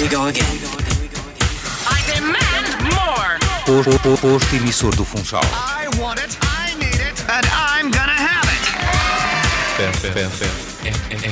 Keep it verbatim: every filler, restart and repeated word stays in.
go again. I demand more. Posto, posto, posto emissor do Funchal. I want it, I need it, and I'm gonna have it. Pen, pen, pen.